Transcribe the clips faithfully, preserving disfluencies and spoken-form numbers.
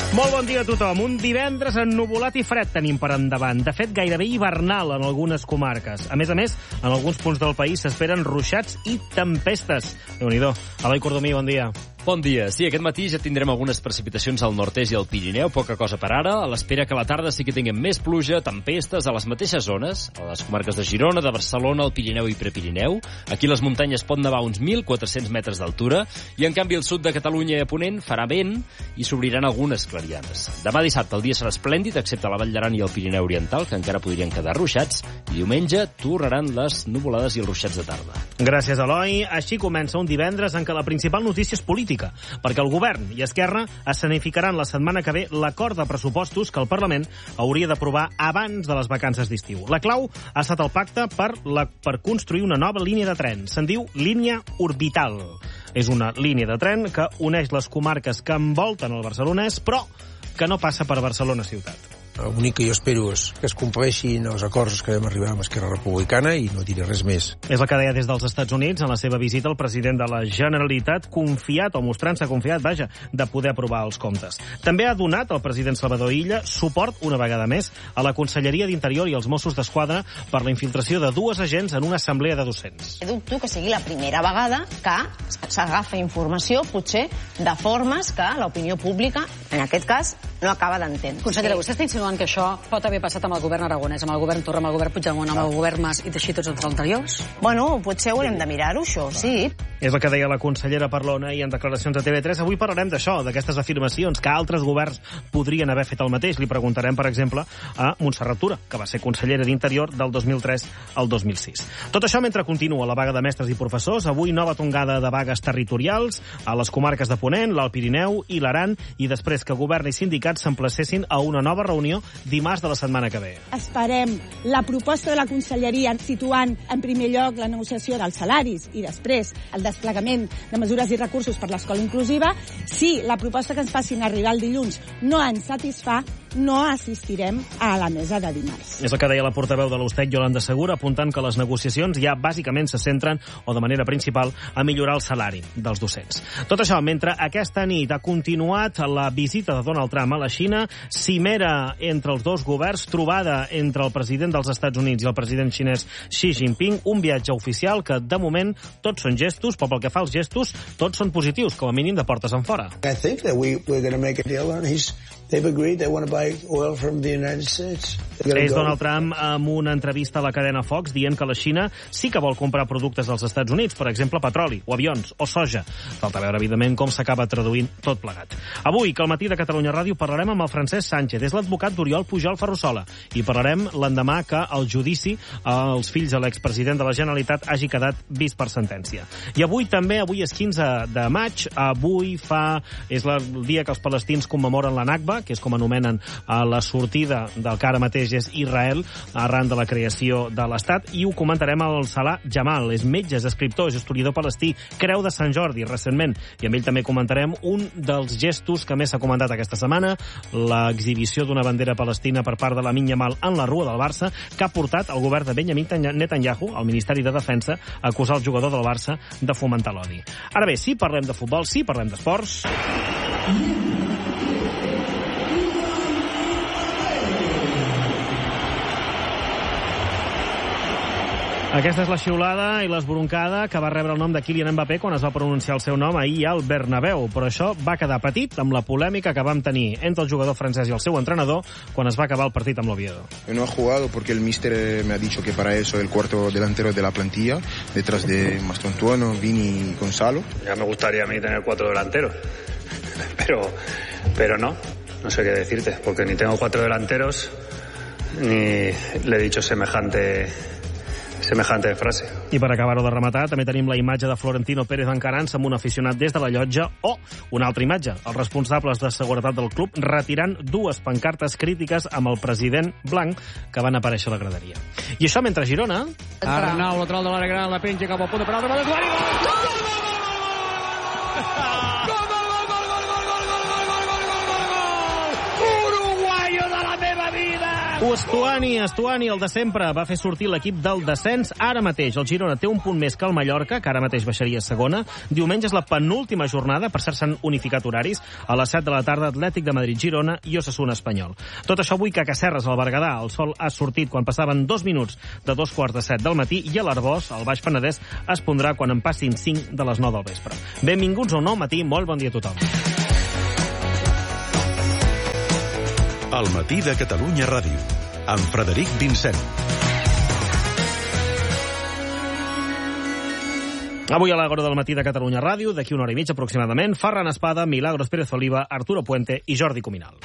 Molt bon dia a tothom. Un divendres ennuvolat i fred tenim per endavant. De fet, gairebé hivernal en algunes comarques. A més a més, en alguns punts del país s'esperen ruixats i tempestes. Déu-n'hi-do. Eloi Cordomí, bon dia. Bon dia. Sí, aquest matí ja tindrem algunes precipitacions al nord-est i al Pirineu, poca cosa per ara, a l'espera que a la tarda sí que tinguem més pluja, tempestes a les mateixes zones, a les comarques de Girona, de Barcelona, el Pirineu i Prepirineu. Aquí les muntanyes pot nevar uns mil quatre-cents metres d'altura i, en canvi, al sud de Catalunya i a Ponent farà vent i s'obriran algunes clarianes. Demà dissabte el dia serà esplèndid, excepte a la Vall d'Aran i el Pirineu Oriental, que encara podrien quedar ruixats, i diumenge tornaran les nuvolades i els ruixats de tarda. Gràcies, Eloi. Així comença un divendres en què la principal notícia és política, perquè el govern i Esquerra escenificaran la setmana que ve l'acord de pressupostos que el Parlament hauria d'aprovar abans de les vacances d'estiu. La clau ha estat el pacte per, la, per construir una nova línia de tren. Se'n diu línia orbital. És una línia de tren que uneix les comarques que envolten el Barcelonès, però que no passa per Barcelona ciutat. L'únic que jo espero és que es compleixin els acords que vam arribar amb Esquerra Republicana i no diré res més. És el que deia des dels Estats Units en la seva visita al president de la Generalitat, confiat, o mostrant-se confiat, vaja, de poder aprovar els comptes. També ha donat el president Salvador Illa suport, una vegada més, a la Conselleria d'Interior i als Mossos d'Esquadra per la infiltració de dues agents en una assemblea de docents. Dubto que sigui la primera vegada que s'agafa informació, potser, de formes que l'opinió pública, en aquest cas, no acaba d'entendre. Consellera, vostè està insinuant que això pot haver passat amb el govern aragonès, amb el govern Torra, amb el govern Puigdemont, amb el govern Mas i així tots els anteriors? Bueno, potser haurem de mirar-ho, això, sí. És el que deia la consellera Parlona i en declaracions a T V tres. Avui parlarem d'això, d'aquestes afirmacions, que altres governs podrien haver fet el mateix. Li preguntarem, per exemple, a Montserrat Tura, que va ser consellera d'Interior del dos mil tres al dos mil sis. Tot això mentre continua la vaga de mestres i professors. Avui nova tongada de vagues territorials a les comarques de Ponent, l'Alt Pirineu i l'Aran, i després que govern i sindicats s'emplacessin a una nova reunió dimarts de la setmana que ve. Esperem la proposta de la Conselleria situant en primer lloc la negociació dels salaris i després el desplegament de mesures i recursos per l'escola inclusiva. Si la proposta que ens facin arribar el dilluns no ens satisfà, no assistirem a la mesa de dimarts. És el que deia la portaveu de l'Ustec, Yolanda Segura, apuntant que les negociacions ja bàsicament se centren, o de manera principal, a millorar el salari dels docents. Tot això, mentre aquesta nit ha continuat la visita de Donald Trump a la Xina, cimera entre els dos governs, trobada entre el president dels Estats Units i el president xinès Xi Jinping, un viatge oficial que, de moment, tots són gestos, però pel que fa als gestos, tots són positius, com a mínim de portes enfora. I think that we, we're going to make a deal, and he's, they've agreed they want to buy oil from the United States. És Donald Trump amb una entrevista a la cadena Fox dient que la Xina sí que vol comprar productes dels Estats Units, per exemple, petroli, o avions, o soja. Falta veure, evidentment, com s'acaba traduint tot plegat. Avui, que al matí de Catalunya Ràdio, parlarem amb el Francesc Sánchez, és l'advocat d'Oriol Pujol Ferrusola, i parlarem l'endemà que el judici als fills de l'expresident de la Generalitat hagi quedat vist per sentència. I avui també, avui és quinze de maig, avui fa, és el dia que els palestins commemoren la Nakba, que és com anomenen a la sortida del que ara mateix és Israel arran de la creació de l'Estat, i ho comentarem al Salah Jamal, és metge, és escriptor, és historiador palestí, creu de Sant Jordi recentment, i amb ell també comentarem un dels gestos que més s'ha comentat aquesta setmana, l'exhibició d'una bandera palestina per part de Lamine Yamal en la rua del Barça, que ha portat el govern de Benjamin Netanyahu, el Ministeri de Defensa, a acusar el jugador del Barça de fomentar l'odi. Ara bé, sí parlem de futbol, sí parlem d'esports. Aquesta és la xiulada i l'esbroncada que va rebre el nom de Kylian Mbappé quan es va pronunciar el seu nom ahir al Bernabéu, però això va quedar petit amb la polèmica que vam tenir entre el jugador francès i el seu entrenador quan es va acabar el partit amb l'Oviedo. No ha jugado porque el míster me ha dicho que para eso el cuarto delantero de la plantilla, detrás de Mastontuono, Vini y Gonzalo. Ya me gustaría a mí tener cuatro delanteros, pero, pero no, no sé qué decirte, porque ni tengo cuatro delanteros, ni le he dicho semejante... semejante frase. I per acabar-ho de rematar, també tenim la imatge de Florentino Pérez encarant-se amb un aficionat des de la llotja, o una altra imatge, els responsables de seguretat del club retirant dues pancartes crítiques amb el president blanc que van aparèixer a la graderia. I això mentre Girona... Arnau, lateral de l'àrea gran, la penja cap al punt de penal, de Guari, gol! Uruguayo de la meva vida! Estuani, Estuani, el de sempre, va fer sortir l'equip del descens. Ara mateix el Girona té un punt més que el Mallorca, que ara mateix baixaria a segona. Diumenge és la penúltima jornada, per cert s'han unificat horaris. A les set de la tarda, Atlètic de Madrid-Girona i Osasuna Espanyol. Tot això avui que a Casserres, al Berguedà, el sol ha sortit quan passaven dos minuts de dos quarts de set del matí i a l'Arboç, al Baix Penedès, es pondrà quan en passin cinc de les nou del vespre. Benvinguts a un nou matí, molt bon dia a tothom. El matí de Catalunya Ràdio, amb Frederic Vincent. Avui a l'Agora del matí de Catalunya Ràdio, d'aquí una hora i mitja aproximadament, Ferran Espada, Milagros Pérez Oliva, Arturo Puente i Jordi Cuminal.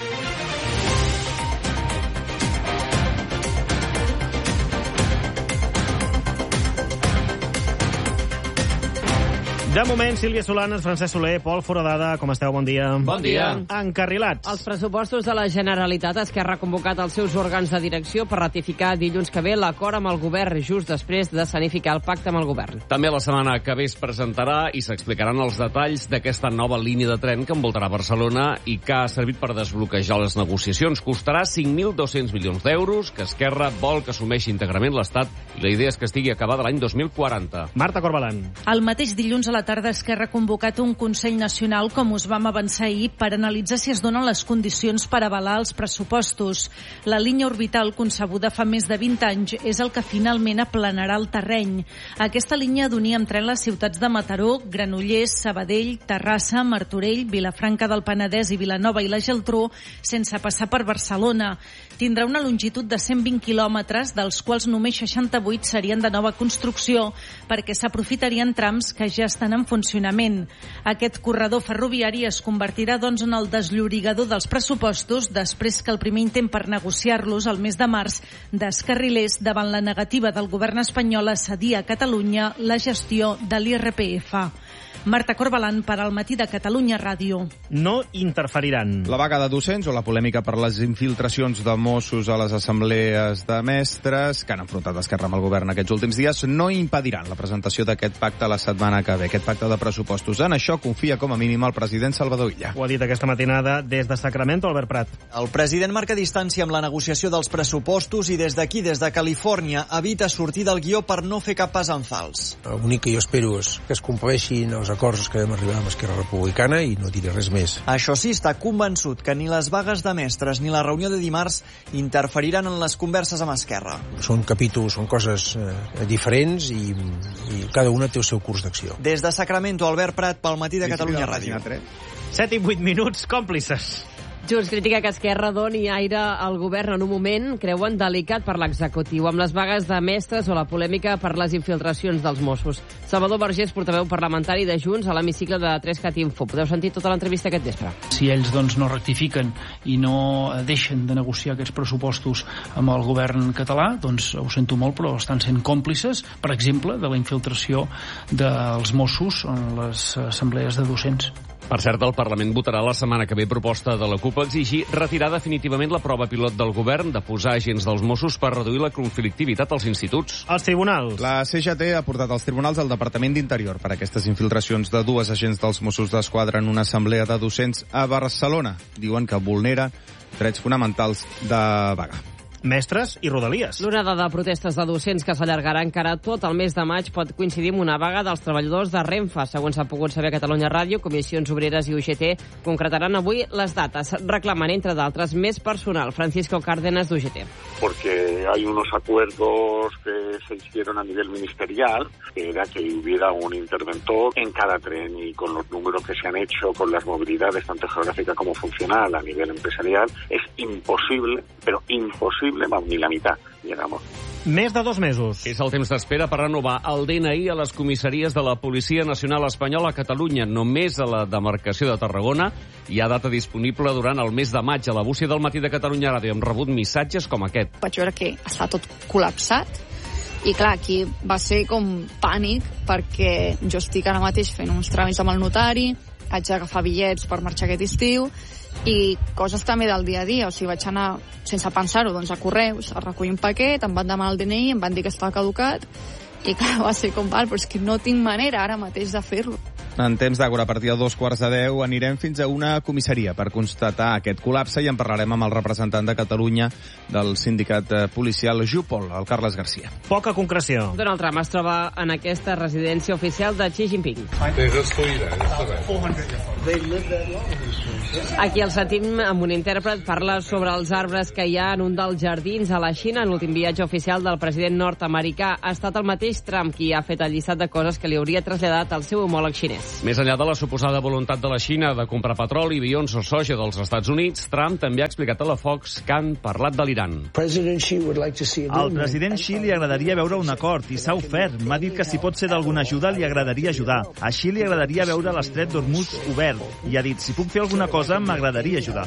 De moment, Sílvia Solanes, Francesc Soler, Pol Foradada, com esteu? Bon dia. Bon dia. Encarrilats. Els pressupostos de la Generalitat, Esquerra ha convocat els seus òrgans de direcció per ratificar dilluns que ve l'acord amb el govern just després de sanificar el pacte amb el govern. També la setmana que ve es presentarà i s'explicaran els detalls d'aquesta nova línia de tren que envoltarà Barcelona i que ha servit per desbloquejar les negociacions. Costarà cinc mil dos-cents milions d'euros, que Esquerra vol que assumeixi íntegrament l'Estat i la idea és que estigui acabada l'any dos mil quaranta. Marta Corbalan. El mateix dilluns a la tarda Esquerra ha convocat un Consell Nacional, com us vam avançar ahir, per analitzar si es donen les condicions per avalar els pressupostos. La línia orbital, concebuda fa més de vint anys, és el que finalment aplanarà el terreny. Aquesta línia d'unir amb tren les ciutats de Mataró, Granollers, Sabadell, Terrassa, Martorell, Vilafranca del Penedès i Vilanova i la Geltrú, sense passar per Barcelona. Tindrà una longitud de cent vint quilòmetres, dels quals només seixanta-vuit serien de nova construcció, perquè s'aprofitarien trams que ja estan en funcionament. Aquest corredor ferroviari es convertirà, doncs, en el desllorigador dels pressupostos després que el primer intent per negociar-los el mes de març descarrilés davant la negativa del govern espanyol a cedir a Catalunya la gestió de l'I R P F. Marta Corbalan per al matí de Catalunya Ràdio. No interferiran. La vaga de docents o la polèmica per les infiltracions de Mossos a les assemblees de mestres que han enfrontat Esquerra amb el govern aquests últims dies no impediran la presentació d'aquest pacte la setmana que ve, aquest pacte de pressupostos. En això confia com a mínim el president Salvador Illa. Ho ha dit aquesta matinada des de Sacramento, Albert Prat. El president marca distància amb la negociació dels pressupostos i des d'aquí, des de Califòrnia, evita sortir del guió per no fer cap pas en fals. L'únic que jo espero és que es compleixin els acords que vam arribar amb Esquerra Republicana i no diré res més. Això sí, està convençut que ni les vagues de mestres ni la reunió de dimarts interferiran en les converses amb Esquerra. Són capítols, són coses eh, diferents i, i cada una té el seu curs d'acció. Des de Sacramento, Albert Prat, pel matí de Catalunya Ràdio. set i vuit minuts, còmplices. Junts critica que Esquerra doni aire al govern en un moment, creuen, delicat per l'executiu, amb les vagues de mestres o la polèmica per les infiltracions dels Mossos. Salvador Vergés, portaveu parlamentari de Junts, a l'hemicicle de tres cat Info. Podeu sentir tota l'entrevista aquest vespre. Si ells doncs, no rectifiquen i no deixen de negociar aquests pressupostos amb el govern català, doncs ho sento molt, però estan sent còmplices, per exemple, de la infiltració dels Mossos en les assemblees de docents. Per cert, el Parlament votarà la setmana que ve proposta de la CUP a exigir retirar definitivament la prova pilot del govern de posar agents dels Mossos per reduir la conflictivitat als instituts. Els tribunals. La C G T ha portat als tribunals al Departament d'Interior per aquestes infiltracions de dues agents dels Mossos d'Esquadra en una assemblea de docents a Barcelona. Diuen que vulnera drets fonamentals de vaga. Mestres i Rodalies. L'onada de protestes de docents que s'allargarà encara tot el mes de maig pot coincidir amb una vaga dels treballadors de Renfe. Segons s'ha pogut saber a Catalunya Ràdio, Comissions Obreres i U G T concretaran avui les dates, reclamant, entre d'altres, més personal. Francisco Cárdenas, d'U G T. Porque hay unos acuerdos que se hicieron a nivel ministerial, que era que hubiera un interventor en cada tren, y con los números que se han hecho, con las movilidades tanto geográfica como funcional a nivel empresarial, es imposible, pero imposible, vamos, ni la mitad llegamos. Més de dos mesos. És el temps d'espera per renovar el D N I a les comissaries de la Policia Nacional Espanyola a Catalunya. Només a la demarcació de Tarragona hi ha data disponible durant el mes de maig. A la bústia del matí de Catalunya Ràdio hem rebut missatges com aquest. Vaig veure que està tot col·lapsat i, clar, aquí va ser com pànic, perquè jo estic ara mateix fent uns tràmits amb el notari, haig d'agafar bitllets per marxar aquest estiu i coses també del dia a dia, o sigui, vaig anar sense pensar-ho, doncs a Correus a recollir un paquet, em van demanar el D N I, em van dir que estava caducat i clar, va ser com, val, però és que no tinc manera ara mateix de fer-lo. En temps d'Àgora, a partir de dos quarts de deu, anirem fins a una comissaria per constatar aquest col·lapse i en parlarem amb el representant de Catalunya del sindicat policial Jupol, el Carles Garcia. Poca concreció. Donald Trump es troba en aquesta residència oficial de Xi Jinping. Aquí el sentim amb un intèrpret parla sobre els arbres que hi ha en un dels jardins a la Xina. En l'últim viatge oficial del president nord-americà ha estat el mateix Trump qui ha fet el llistat de coses que li hauria traslladat al seu homòleg xinès. Més enllà de la suposada voluntat de la Xina de comprar petroli, avions o soja dels Estats Units, Trump també ha explicat a la Fox que han parlat de l'Iran. Al president Xi li agradaria veure un acord i s'ha ofert. M'ha dit que si pot ser d'alguna ajuda li agradaria ajudar. A Xi li agradaria veure l'estret d'Hormuz obert i ha dit si puc fer alguna cosa m'agradaria ajudar.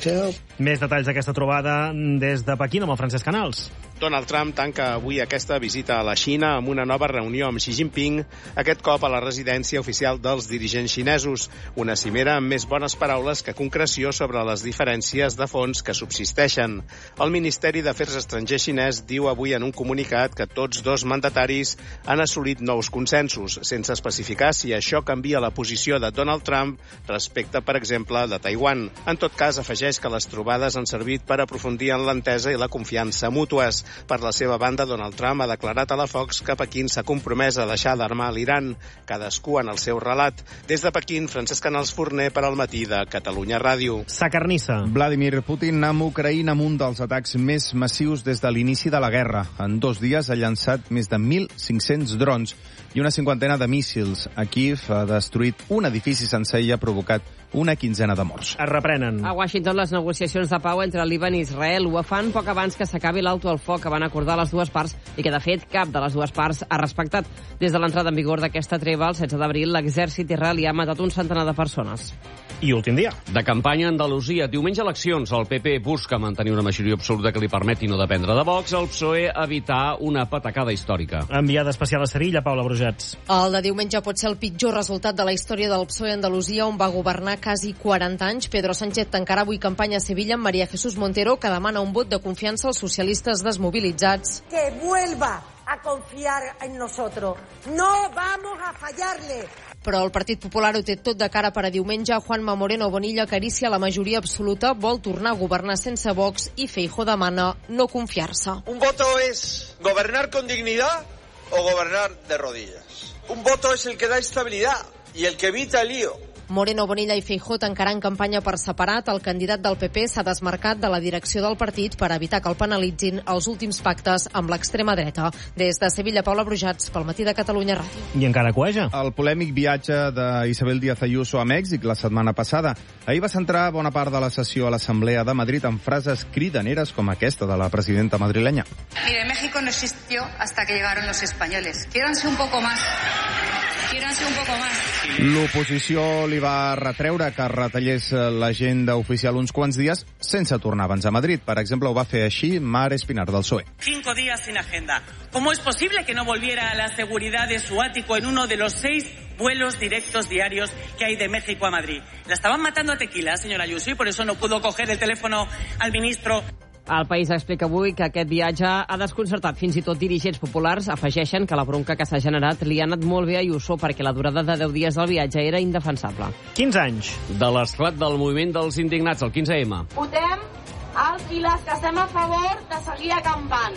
Més detalls d'aquesta trobada des de Pequín amb el Francesc Canals. Donald Trump tanca avui aquesta visita a la Xina amb una nova reunió amb Xi Jinping, aquest cop a la residència oficial dels dirigents xinesos. Una cimera amb més bones paraules que concreció sobre les diferències de fons que subsisteixen. El Ministeri d'Afers Estrangers xinès diu avui en un comunicat que tots dos mandataris han assolit nous consensos, sense especificar si això canvia la posició de Donald Trump respecte, per exemple, de Taiwan. En tot cas, afegeix que les trobades han servit per aprofundir en l'entesa i la confiança mútues. Per la seva banda, Donald Trump ha declarat a la Fox que Pequín s'ha compromès a deixar d'armar l'Iran, cadascú en el seu relat. Des de Pequín, Francesc Canals Forner per al matí de Catalunya Ràdio. Sacarnissa. Vladimir Putin amb Ucraïna amb un dels atacs més massius des de l'inici de la guerra. En dos dies ha llançat més de mil cinc-cents drons i una cinquantena de míssils. A Kíev ha destruït un edifici sencer i ha provocat una quinzena de morts. Es reprenen. A Washington, les negociacions de pau entre Líban i Israel ho fan poc abans que s'acabi l'alto al foc que van acordar les dues parts i que, de fet, cap de les dues parts ha respectat. Des de l'entrada en vigor d'aquesta treva, el setze d'abril, l'exèrcit israelià ha matat un centenar de persones. I últim dia. De campanya a Andalusia. Diumenge eleccions. El P P busca mantenir una majoria absoluta que li permeti no dependre de Vox. El P S O E evitar una patacada històrica. Enviada especial a Sevilla, Paula Brujats. El de diumenge pot ser el pitjor resultat de la història del P S O E a Andalusia, on va governar quasi quaranta anys. Pedro Sánchez tancarà avui campanya a Sevilla amb María Jesús Montero, que demana un vot de confiança als socialistes desmobilitzats. Que vuelva a confiar en nosotros. No vamos a fallarle. Però el Partit Popular ho té tot de cara per a diumenge. Juanma Moreno Bonilla acaricia la majoria absoluta, vol tornar a governar sense Vox i Feijóo demana no confiar-se. Un voto es gobernar con dignidad o gobernar de rodillas. Un voto es el que da estabilidad y el que evita el lío. Moreno Bonilla i Feijóo tancaran campanya per separat. El candidat del P P s'ha desmarcat de la direcció del partit per evitar que el penalitzin els últims pactes amb l'extrema dreta. Des de Sevilla, Paula Brujats, pel matí de Catalunya Ràdio. I encara coeja. El polèmic viatge d'Isabel Díaz Ayuso a Mèxic la setmana passada. Ahir va centrar bona part de la sessió a l'Assemblea de Madrid amb frases cridaneres com aquesta de la presidenta madrilenya. Mire, México no existió hasta que llegaron los españoles. Quiéranse un poco más. Quiéranse un poco más. L'oposició li va retreure que retallés l'agenda oficial uns quants dies sense tornar abans a Madrid. Per exemple, ho va fer així Mar Espinar del P S O E. Cinco días sin agenda. ¿Cómo es posible que no volviera a la seguridad de su ático en uno de los seis vuelos directos diarios que hay de México a Madrid? La estaban matando a tequila, señora Ayuso, y por eso no pudo coger el teléfono al ministro. El País explica avui que aquest viatge ha desconcertat fins i tot dirigents populars. Afegeixen que la bronca que s'ha generat li ha anat molt bé a Ayuso perquè la durada de deu dies del viatge era indefensable. quinze anys. De l'esclat del moviment dels indignats, el quinze ema. Votem els i les que estem a favor de seguir acampant.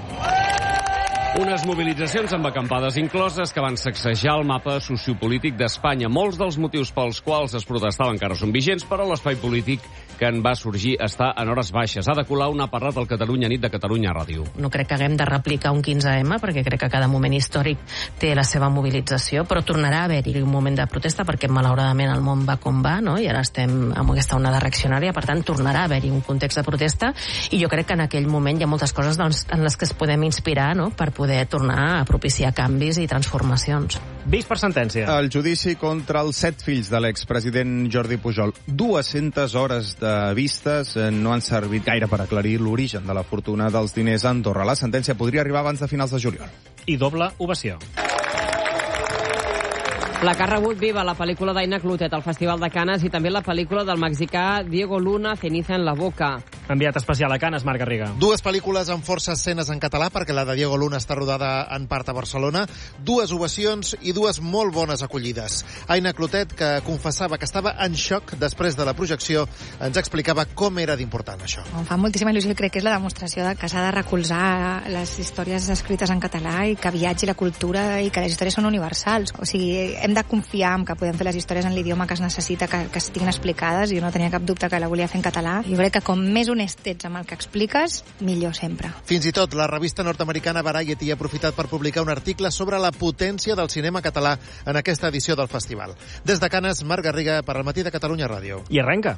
Unes mobilitzacions amb acampades incloses que van sacsejar el mapa sociopolític d'Espanya. Molts dels motius pels quals es protestava encara són vigents, però l'espai polític que en va sorgir està en hores baixes. Ada Colau n'ha parlat al Catalunya Nit de Catalunya Ràdio. No crec que haguem de replicar un quinze ema, perquè crec que cada moment històric té la seva mobilització, però tornarà a haver-hi un moment de protesta, perquè malauradament el món va com va, no? I ara estem amb aquesta onada reaccionària, per tant, tornarà a haver-hi un context de protesta, i jo crec que en aquell moment hi ha moltes coses doncs, en les que es podem inspirar, no?, per poder tornar a propiciar canvis i transformacions. Vist per sentència. El judici contra els set fills de l'expresident Jordi Pujol. dues-centes hores de vistes no han servit gaire per aclarir l'origen de la fortuna dels diners a Andorra. La sentència podria arribar abans de finals de juliol. I doble ovació. La que ha rebut viva la pel·lícula d'Aina Clotet al Festival de Canes i també la pel·lícula del mexicà Diego Luna, Ceniza en la boca. Enviat especial a Canes, Marc Garriga. Dues pel·lícules amb força escenes en català, perquè la de Diego Luna està rodada en part a Barcelona, dues ovacions i dues molt bones acollides. Aina Clotet, que confessava que estava en xoc després de la projecció, ens explicava com era d'important això. Em fa moltíssima il·lusió i crec que és la demostració de que s'ha de recolzar les històries escrites en català i que viatgi la cultura i que les històries són universals. O sigui, hem de confiar en que podem fer les històries en l'idioma que es necessita, que, que estiguin explicades. Jo no tenia cap dubte que la volia fer en català. Jo crec que com més honest ets amb el que expliques, millor sempre. Fins i tot la revista nord-americana Variety ha aprofitat per publicar un article sobre la potència del cinema català en aquesta edició del festival. Des de Canes, Marc Garriga, per al Matí de Catalunya Ràdio. I arrenca.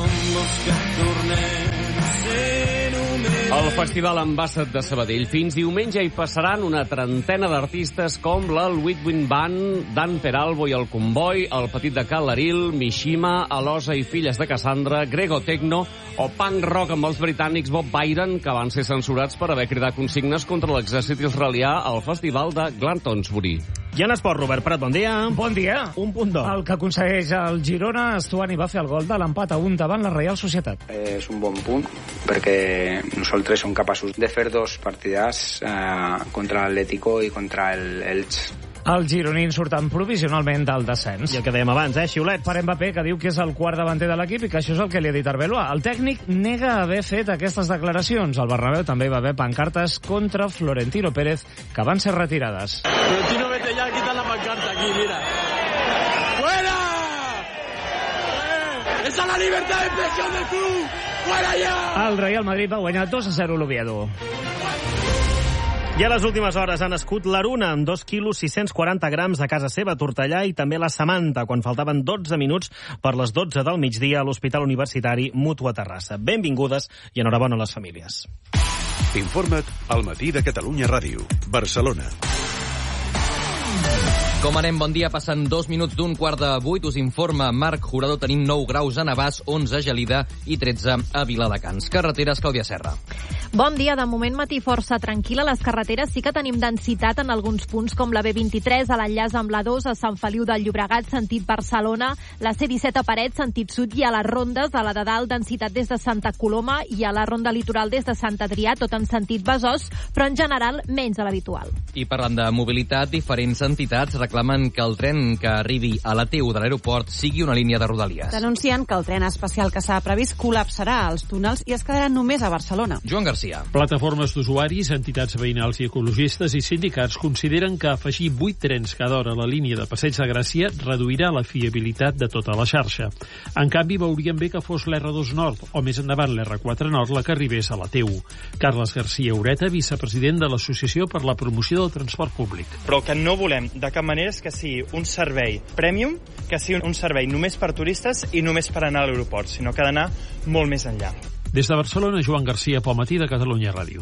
El Festival Ambassador de Sabadell. Fins diumenge hi passaran una trentena d'artistes com la Whitwin Band, Dan Peralbo i el Comboi, el Petit de Cal Laril, Mishima, Alosa i Filles de Cassandra, Grego Tecno o punk rock amb els britànics Bob Byron, que van ser censurats per haver cridat consignes contra l'exèrcit israelià al Festival de Glantonsbury. I en esport, Robert Prat, bon dia. Bon dia. Un punt d'or. El que aconsegueix el Girona, Estuani va fer el gol de l'empat a un davant la Reial Societat. És un bon punt perquè nosaltres som capaços de fer dos partidars eh, contra l'Atlético i contra el Elche. Els gironins surten provisionalment del descens. I el que dèiem abans, eh, xiulets. Per Mbappé, que diu que és el quart davanter de l'equip i que això és el que li ha dit Arbeloa. El tècnic nega haver fet aquestes declaracions. Al Bernabéu també va haver pancartes contra Florentino Pérez, que van ser retirades. Florentino, vete ya, quita la pancarta aquí, mira. ¡Fuera! ¡Eh! ¡Esa es la libertad de expresión del club! ¡Fuera ya! El Real Madrid va guanyar dos a zero l'Oviedo. I a les últimes hores ha nascut l'Aruna, amb dos quilos sis-cents quaranta grams a casa seva, a Tortellà, i també la Samantha, quan faltaven dotze minuts per les dotze del migdia a l'Hospital Universitari Mútua Terrassa. Benvingudes i enhorabona a les famílies. Informa't al Matí de Catalunya Ràdio, Barcelona. Com anem? Bon dia. Passen dos minuts d'un quart de vuit. Us informa Marc Jurado. Tenim nou graus a Navàs, onze a Gelida i tretze a Viladecans. Carreteres, Clàudia Serra. Bon dia. De moment, matí força tranquil·la. Les carreteres sí que tenim densitat en alguns punts, com la B vint-i-tres, a l'enllaç amb la dos, a Sant Feliu del Llobregat, sentit Barcelona, la C disset a Parets, sentit sud, i a les rondes, a la de dalt, densitat des de Santa Coloma, i a la ronda litoral des de Sant Adrià, tot en sentit Besòs, però en general menys de l'habitual. I parlant de mobilitat, diferents entitats reclamen que el tren que arribi a la T u de l'aeroport sigui una línia de Rodalies. Denuncien que el tren especial que s'ha previst col·lapsarà als túnels i es quedarà només a Barcelona. Joan Garcia. Plataformes d'usuaris, entitats veïnals i ecologistes i sindicats consideren que afegir vuit trens cada hora a la línia de Passeig de Gràcia reduirà la fiabilitat de tota la xarxa. En canvi, veuríem bé que fos l'R dos Nord o més endavant l'R quatre Nord la que arribés a la T u. Carles Garcia Ureta, vicepresident de l'Associació per la Promoció del Transport Públic. Però que no volem de cap manera és que sigui un servei premium, que sigui un servei només per turistes i només per anar a l'aeroport, sinó que ha d'anar molt més enllà. Des de Barcelona, Joan Garcia, Pel Matí de Catalunya Ràdio.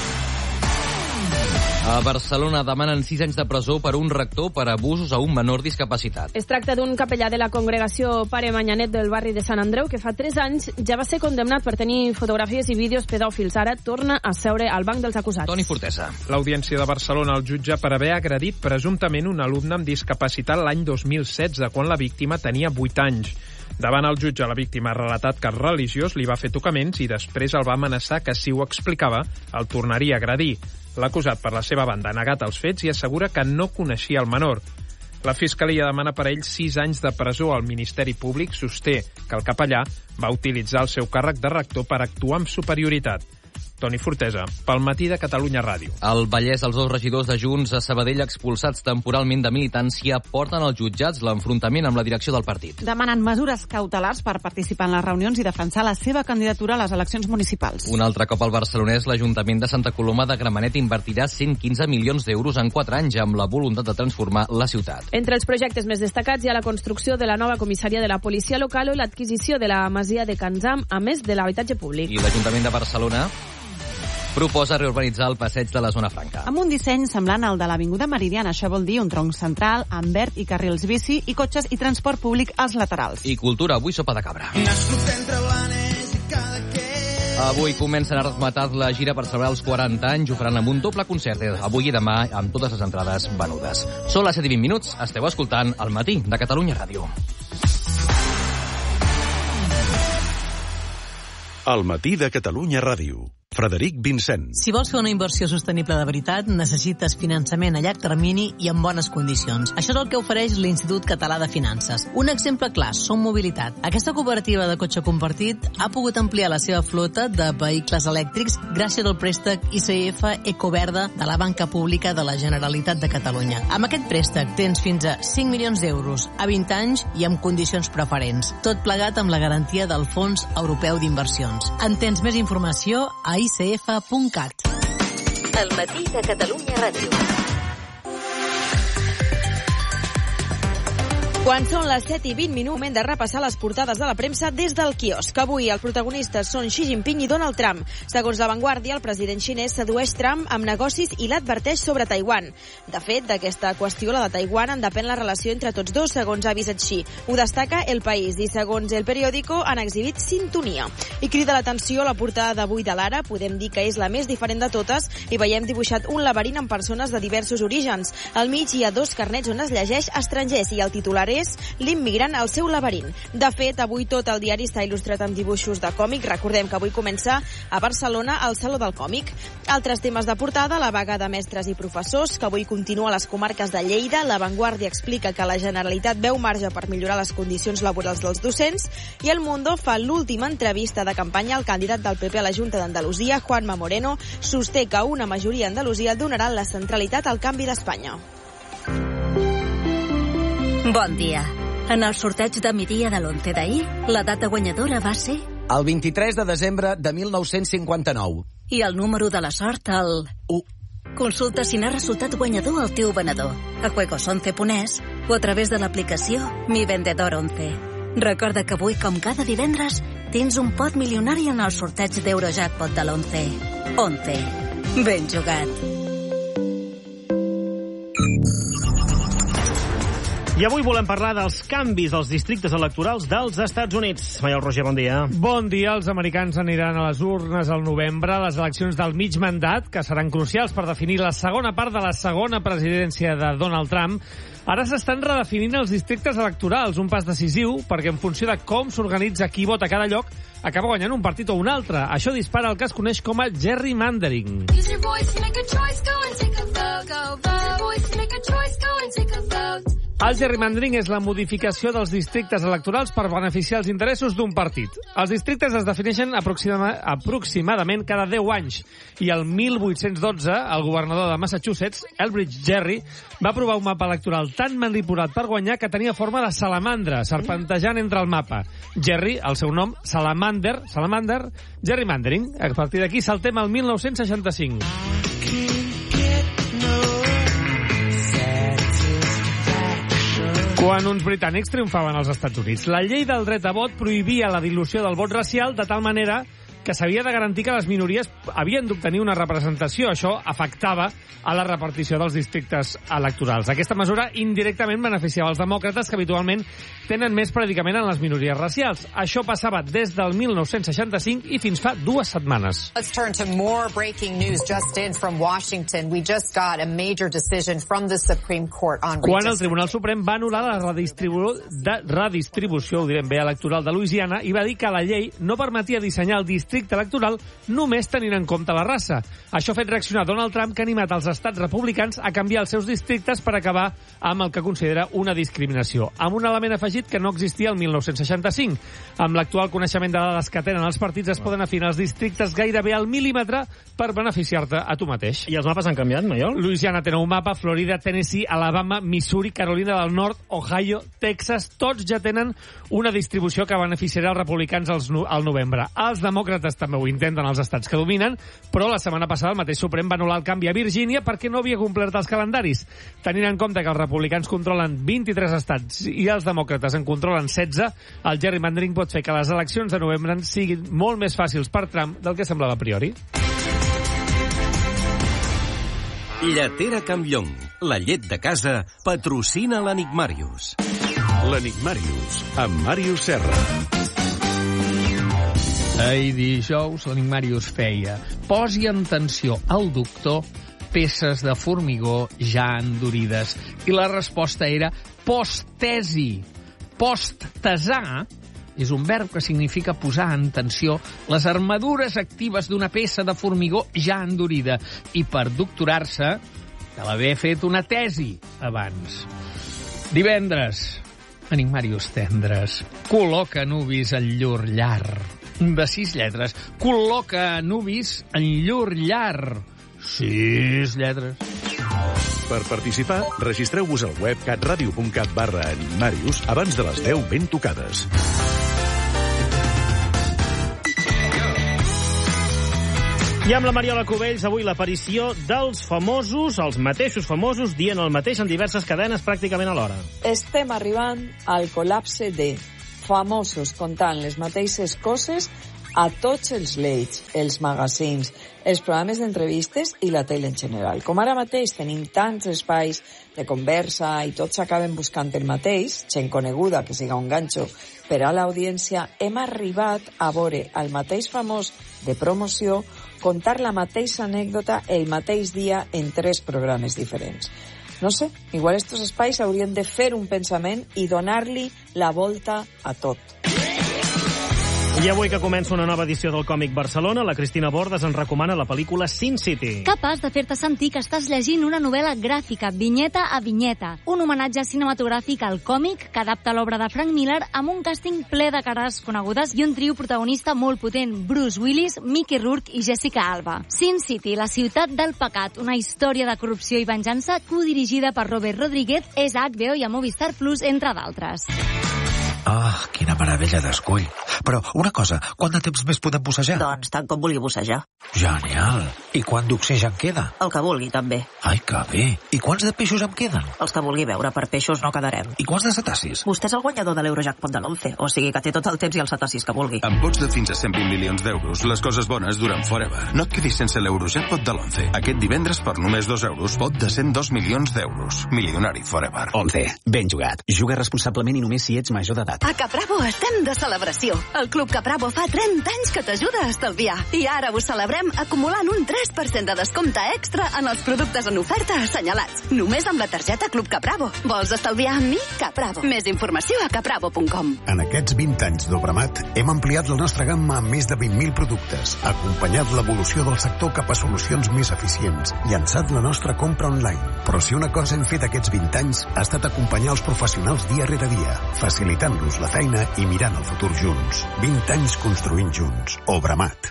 A Barcelona demanen sis anys de presó per un rector per abusos a un menor discapacitat. Es tracta d'un capellà de la congregació Pare Manyanet del barri de Sant Andreu que fa tres anys ja va ser condemnat per tenir fotografies i vídeos pedòfils. Ara torna a seure al banc dels acusats. Toni Fortesa. L'Audiència de Barcelona el jutja per haver agredit presumptament un alumne amb discapacitat l'any dos mil setze, quan la víctima tenia vuit anys. Davant el jutge, la víctima ha relatat que el religiós li va fer tocaments i després el va amenaçar que, si ho explicava, el tornaria a agredir. L'acusat, per la seva banda, ha negat els fets i assegura que no coneixia el menor. La Fiscalia demana per a ell sis anys de presó. El Ministeri Públic sosté que el capellà va utilitzar el seu càrrec de rector per actuar amb superioritat. Toni Fortesa, Pel Matí de Catalunya Ràdio. Al Vallès, els dos regidors de Junts a Sabadell, expulsats temporalment de militància, porten als jutjats l'enfrontament amb la direcció del partit. Demanen mesures cautelars per participar en les reunions i defensar la seva candidatura a les eleccions municipals. Un altre cop al Barcelonès, l'Ajuntament de Santa Coloma de Gramenet invertirà cent quinze milions d'euros en quatre anys amb la voluntat de transformar la ciutat. Entre els projectes més destacats hi ha la construcció de la nova comissaria de la policia local o l'adquisició de la masia de Canzam, a més de l'habitatge públic. I l'Ajuntament de Barcelona proposa reurbanitzar el passeig de la Zona Franca. Amb un disseny semblant al de l'Avinguda Meridiana. Això vol dir un tronc central amb verd i carrils bici i cotxes i transport públic als laterals. I cultura, avui sopa de cabra. Nascut entre blanes i cada que... Avui comencen a rematar la gira per celebrar els quaranta anys. Ho faran amb un doble concert avui i demà amb totes les entrades venudes. Són les set i vint minuts. Esteu escoltant El Matí de Catalunya Ràdio. Al matí de Catalunya Ràdio. Frederic Vincent. Si vols fer una inversió sostenible de veritat, necessites finançament a llarg termini i en bones condicions. Això és el que ofereix l'Institut Català de Finances. Un exemple clar, Som Mobilitat. Aquesta cooperativa de cotxe compartit ha pogut ampliar la seva flota de vehicles elèctrics gràcies al préstec I C F Ecoverda de la Banca Pública de la Generalitat de Catalunya. Amb aquest préstec tens fins a cinc milions d'euros a vint anys i amb condicions preferents. Tot plegat amb la garantia del Fons Europeu d'Inversions. En tens més informació a i c f punt cat. El matí de Catalunya Ràdio. Quan són les set i vint minuts, moment de repassar les portades de la premsa des del quiosc. Avui els protagonistes són Xi Jinping i Donald Trump. Segons La Vanguardia, el president xinès sedueix Trump amb negocis i l'adverteix sobre Taiwan. De fet, d'aquesta qüestió, la de Taiwan, en depèn la relació entre tots dos, segons ha avisat Xi. Ho destaca El País i, segons El Periódico, han exhibit sintonia. I crida l'atenció la portada d'avui de l'Ara. Podem dir que és la més diferent de totes i veiem dibuixat un laberint amb persones de diversos orígens. Al mig hi ha dos carnets on es llegeix estrangers i el titular és l'immigrant al seu laberint. De fet, avui tot el diari està il·lustrat amb dibuixos de còmic. Recordem que avui comença a Barcelona el Saló del Còmic. Altres temes de portada, la vaga de mestres i professors, que avui continua a les comarques de Lleida. La Vanguardia explica que la Generalitat veu marge per millorar les condicions laborals dels docents i El Mundo fa l'última entrevista de campanya al candidat del P P a la Junta d'Andalusia, Juanma Moreno. Sosté que una majoria a Andalusia donarà la centralitat al canvi d'Espanya. Bon dia. En el sorteig de migdia de l'onze d'ahir, la data guanyadora va ser... El vint-i-tres de desembre de mil nou-cents cinquanta-nou. I el número de la sort, el... u. Consulta si n'ha resultat guanyador el teu venedor a juegos once punt es o a través de l'aplicació Mi Vendedor once. Recorda que avui, com cada divendres, tens un pot milionari en el sorteig d'Eurojackpot de l'onze. once. Ben jugat. I avui volem parlar dels canvis als districtes electorals dels Estats Units. Maiol Roger, bon dia. Bon dia. Els americans aniran a les urnes al novembre, les eleccions del mig mandat, que seran crucials per definir la segona part de la segona presidència de Donald Trump. Ara s'estan redefinint els districtes electorals, un pas decisiu, perquè en funció de com s'organitza qui vota a cada lloc, acaba guanyant un partit o un altre. Això dispara el que es coneix com a gerrymandering. Use your voice to make a choice, go and take a vote, go vote. Use your voice to make a choice, go and take a vote. El gerrymandering és la modificació dels districtes electorals per beneficiar els interessos d'un partit. Els districtes es defineixen aproxima, aproximadament cada deu anys i el mil vuit-cents dotze el governador de Massachusetts, Elbridge Gerry, va aprovar un mapa electoral tan manipulat per guanyar que tenia forma de salamandra, serpentejant entre el mapa. Gerry, el seu nom, Salamander, Salamander, gerrymandering. A partir d'aquí saltem al mil nou-cents seixanta-cinc. Quan uns britànics triomfaven als Estats Units, la llei del dret a vot prohibia la dilució del vot racial de tal manera que s'havia de garantir que les minories havien d'obtenir una representació. Això afectava a la repartició dels districtes electorals. Aquesta mesura indirectament beneficiava els demòcrates, que habitualment tenen més predicament en les minories racials. Això passava des del mil nou-cents seixanta-cinc i fins fa dues setmanes. Let's turn to more breaking news just in from Washington. We just got a major decision from the Supreme Court on Quan el Tribunal Suprem va anul·lar la redistribu de redistribució, ho direm bé, electoral de Louisiana i va dir que la llei no permetia dissenyar el districte electoral només tenint en compte la raça. Això ha fet reaccionar Donald Trump, que ha animat els estats republicans a canviar els seus districtes per acabar amb el que considera una discriminació, amb un element afegit que no existia el mil nou-cents seixanta-cinc. Amb l'actual coneixement de dades que tenen els partits, es poden afinar els districtes gairebé al mil·límetre per beneficiar-te a tu mateix. I els mapes han canviat, Maiol? Louisiana té nou mapa, Florida, Tennessee, Alabama, Missouri, Carolina del Nord, Ohio, Texas, tots ja tenen una distribució que beneficiarà els republicans als no al novembre. Els demòcrates també ho intenten als estats que dominen, però la setmana passada el mateix Suprem va anul·lar el canvi a Virgínia perquè no havia complert els calendaris. Tenint en compte que els republicans controlen vint-i-tres estats i els demòcrates en controlen setze, el gerrymandering pot fer que les eleccions de novembre siguin molt més fàcils per Trump del que semblava a priori. Lletera Campllong, la llet de casa, patrocina l'Enigmàrius. L'Enigmàrius, amb Màrius Serra. Ahir dijous l'Enigmàrius feia: posi en tensió al doctor peces de formigó ja endurides. I la resposta era posttesi. Posttesar és un verb que significa posar en tensió les armadures actives d'una peça de formigó ja endurida. I per doctorar-se cal haver fet una tesi abans. Divendres, Enigmàrius tendres, col·loca nubis en llur llar. De sis lletres. Col·loca nubis en llur llar. Sis lletres. Per participar, registreu-vos al web catradio.cat barra Enigmàrius abans de les deu ben tocades. I amb la Mariola Cubells, avui l'aparició dels famosos, els mateixos famosos, dient el mateix en diverses cadenes pràcticament alhora. Estem arribant al col·lapse de famosos contant les mateixes coses a tots els leits, els magazines, els programes d'entrevistes i la tele en general. Com ara mateix tenim tants espais de conversa i tots acaben buscant el mateix, gent coneguda que siga un ganxo per a l'audiència, hem arribat a veure el mateix famós de promoció contar la mateixa anècdota el mateix dia en tres programes diferents. No sé, igual estos espais haurien de fer un pensament i donar-li la volta a tot. I avui que comença una nova edició del Còmic Barcelona, la Cristina Bordes ens recomana la pel·lícula Sin City. Capaç de fer-te sentir que estàs llegint una novel·la gràfica, vinyeta a vinyeta. Un homenatge cinematogràfic al còmic que adapta l'obra de Frank Miller amb un càsting ple de cares conegudes i un trio protagonista molt potent, Bruce Willis, Mickey Rourke i Jessica Alba. Sin City, la ciutat del pecat, una història de corrupció i venjança codirigida per Robert Rodríguez, és a H B O i a Movistar Plus, entre d'altres. Ah, quina meravella d'escull. Però, una cosa, quant de temps més podem bussejar? Doncs tant com vulgui bussejar. Genial. I quant d'oxigen queda? El que vulgui, també. Ai, que bé. I quants de peixos em queden? Els que vulgui veure, per peixos no quedarem. I quants de cetacis? Vostè és el guanyador de l'Eurojackpot de l'once, o sigui que té tot el temps i els cetacis que vulgui. Amb pots de fins a cent vint milions d'euros, les coses bones duren forever. No et quedis sense l'Eurojackpot de l'once. Aquest divendres, per només dos euros, pot de cent dos milions d'euros. Milionari forever. once. Ben jugat. Juga responsablement i només si ets major d'edat. A Capravo estem de celebració. El Club Capravo fa trenta anys que t'ajuda a estalviar. I ara ho celebrem acumulant un tres per cent de descompte extra en els productes en oferta assenyalats. Només amb la targeta Club Capravo. Vols estalviar amb mi? Capravo. Més informació a capravo punt com. En aquests vint anys d'Obramat hem ampliat la nostra gamma amb més de vint mil productes, acompanyat l'evolució del sector cap a solucions més eficients, llançat la nostra compra online. Però si una cosa hem fet aquests vint anys ha estat acompanyar els professionals dia rere dia, facilitant-los la feina i mirant el futur junts. vint anys construint junts. Obramat.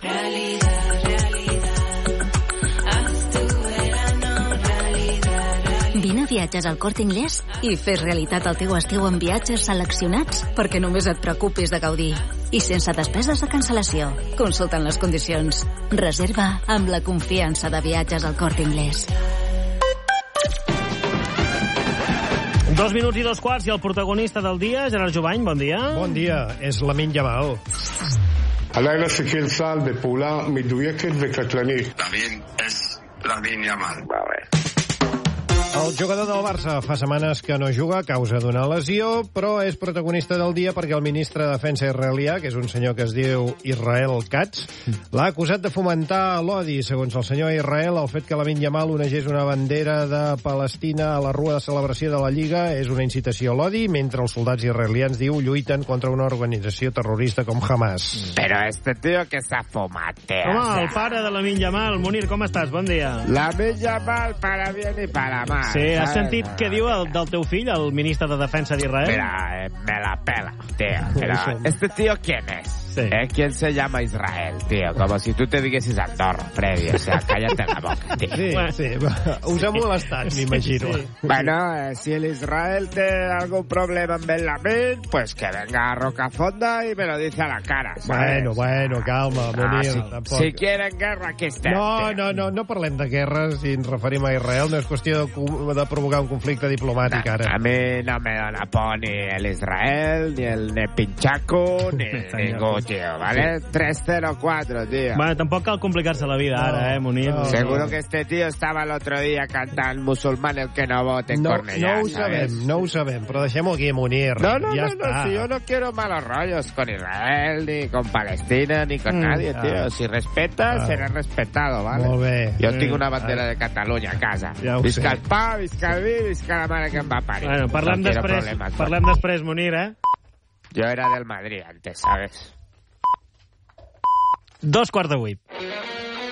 Vine a Viatges al Corte Inglés i fes realitat el teu estiu amb viatges seleccionats perquè només et preocupis de gaudir. I sense despeses de cancel·lació. Consultant les condicions. Reserva amb la confiança de Viatges al Corte Inglés. Dos minuts i dos quarts i el protagonista del dia, Gerard Jubany, bon dia. Bon dia, és Lamine Yamal. הלילה סיכל צה"ל בפעולה מדויקת וקטלנית. Lamine és Lamine Yamal. El jugador del Barça fa setmanes que no juga a causa d'una lesió, però és protagonista del dia perquè el ministre de Defensa israelià, que és un senyor que es diu Israel Katz, l'ha acusat de fomentar l'odi. Segons el senyor Israel, el fet que Lamine Yamal onegés una bandera de Palestina a la rua de celebració de la Lliga és una incitació a l'odi, mentre els soldats israelians, diu, lluiten contra una organització terrorista com Hamas. Però este tío que s'ha fumat, tío. Home, el pare de Lamine Yamal. Munir, com estàs? Bon dia. Lamine Yamal para bien y para mal. Sí, has sentit què diu el, del teu fill, el ministre de Defensa d'Israel? Mira, eh, me la pela, tío. Pero, ¿este tío quién es? Sí. ¿Eh? ¿Quién se llama Israel, tío? Como si tú te diguessis Andorra, Freddy. O sea, cállate la boca, tío. Sí, bueno, sí. Us ha molestat, sí, m'imagino. Sí. Bueno, eh, si el Israel té algún problema amb el Lamine, pues que venga a Rocafonda y me lo dice a la cara, ¿sabes? Bueno, bueno, calma, Munir. Ah, si, tampoc. si quieren guerra, aquí estem. No, no, no, no parlem de guerres si ens referim a Israel. No és qüestió de, de provocar un conflicte diplomàtic, no, ara. A mi no me dona por ni el Israel, ni el Nepinchaku, ni ningú, tío, ¿vale? tres cero cuatro, tío. Bueno, tampoc cal complicar-se la vida, no, ara, eh, Munir? No, Seguro no. que este tío estaba el otro día cantant musulmán el que no vote en no, Cornellà, no ho ¿sabes? sabem, no ho sabem, però deixem-ho aquí, Munir. No, no, ja no, està. no, si yo no quiero malos rollos con Israel, ni con Palestina, ni con mm, nadie, tío. Ah, si respeta, ah, será respetado, ¿vale? Molt bé. Jo tinc una bandera ah, de Catalunya a casa. Ja visca el pa, visca el vi, visca la mare que em va parir. Bueno, parlem, no després, parlem després, Munir, eh? Yo era del Madrid antes, ¿sabes? Dos quarts de vuit.